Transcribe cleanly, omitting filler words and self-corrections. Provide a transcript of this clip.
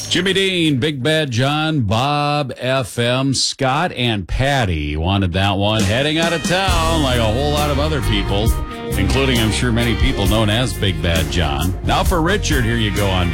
Jimmy Dean, Big Bad John, Bob FM, Scott, and Patty wanted that one. Heading out of town like a whole lot of other people, including, I'm sure, many people known as Big Bad John. Now for Richard, here you go on